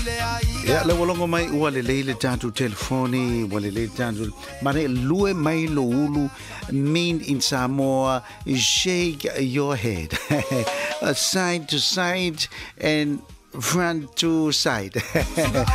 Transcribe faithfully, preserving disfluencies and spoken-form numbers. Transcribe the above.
Ya le wolongo mai ua le leile tatu telefoni, ua le leile tatu mane lue mai lo ulu mean in Samoa shake your head side to side and front to side